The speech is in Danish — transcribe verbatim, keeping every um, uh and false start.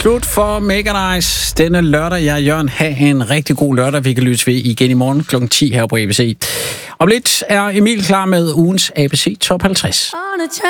Slut for Mega Nice denne lørdag. Jeg og Jørgen, have en rigtig god lørdag. Vi kan lyttes ved igen i morgen klokken ti her på A B C. Om lidt er Emil klar med ugens A B C Top halvtreds.